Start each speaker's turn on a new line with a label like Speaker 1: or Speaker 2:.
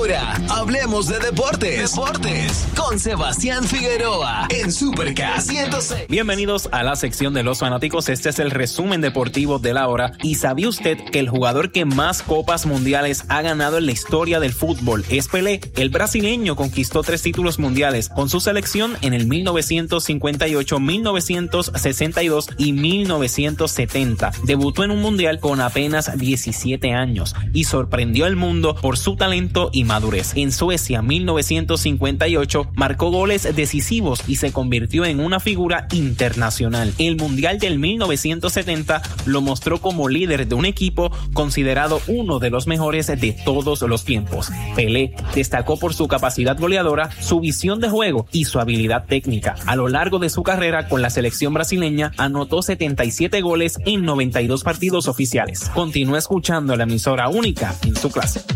Speaker 1: Ahora, hablemos de deportes. Con Sebastián Figueroa en Supercast 106.
Speaker 2: Bienvenidos a la sección de los fanáticos. Este es el resumen deportivo de la hora. ¿Y sabía usted que el jugador que más copas mundiales ha ganado en la historia del fútbol es Pelé? El brasileño conquistó 3 títulos mundiales con su selección en el 1958, 1962 y 1970. Debutó en un mundial con apenas 17 años y sorprendió al mundo por su talento y madurez. En Suecia, 1958, marcó goles decisivos y se convirtió en una figura internacional. El mundial del 1970 lo mostró como líder de un equipo considerado uno de los mejores de todos los tiempos. Pelé destacó por su capacidad goleadora, su visión de juego y su habilidad técnica. A lo largo de su carrera con la selección brasileña, anotó 77 goles en 92 partidos oficiales. Continúa escuchando la emisora única en su clase.